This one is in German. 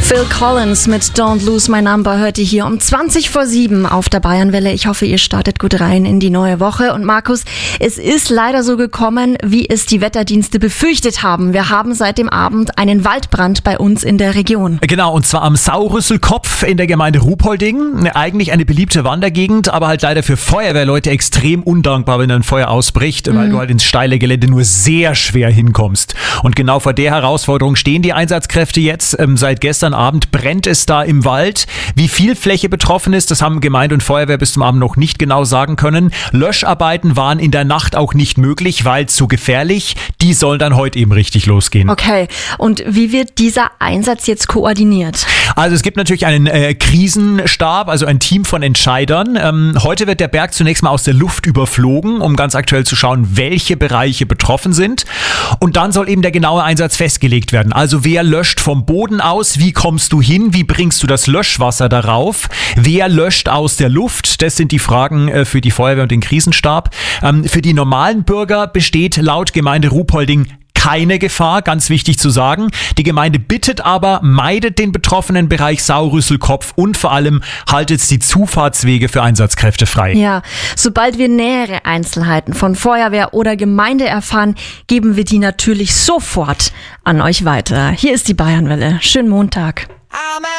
Phil Collins mit Don't Lose My Number hört ihr hier um 7:20 auf der Bayernwelle. Ich hoffe, ihr startet gut rein in die neue Woche. Und Markus, es ist leider so gekommen, wie es die Wetterdienste befürchtet haben. Wir haben seit dem Abend einen Waldbrand bei uns in der Region. Genau, und zwar am Saurüsselkopf in der Gemeinde Ruhpolding. Eigentlich eine beliebte Wandergegend, aber halt leider für Feuerwehrleute extrem undankbar, wenn ein Feuer ausbricht, weil du halt ins steile Gelände nur sehr schwer hinkommst. Und genau vor der Herausforderung stehen die Einsatzkräfte jetzt. Seit gestern Abend brennt es da im Wald. Wie viel Fläche betroffen ist, das haben Gemeinde und Feuerwehr bis zum Abend noch nicht genau sagen können. Löscharbeiten waren in der Nacht auch nicht möglich, weil zu gefährlich. Die sollen dann heute eben richtig losgehen. Okay, und wie wird dieser Einsatz jetzt koordiniert? Also es gibt natürlich einen Krisenstab, also ein Team von Entscheidern. Heute wird der Berg zunächst mal aus der Luft überflogen, um ganz aktuell zu schauen, welche Bereiche betroffen sind. Und dann soll eben der genaue Einsatz festgelegt werden. Also wer löscht vom Boden aus, wie kommst du hin, wie bringst du das Löschwasser darauf, wer löscht aus der Luft, das sind die Fragen für die Feuerwehr und den Krisenstab. Für die normalen Bürger besteht laut Gemeinde Ruhpolding keine Gefahr, ganz wichtig zu sagen. Die Gemeinde bittet aber, meidet den betroffenen Bereich Saurüsselkopf und vor allem haltet die Zufahrtswege für Einsatzkräfte frei. Ja, sobald wir nähere Einzelheiten von Feuerwehr oder Gemeinde erfahren, geben wir die natürlich sofort an euch weiter. Hier ist die Bayernwelle. Schönen Montag.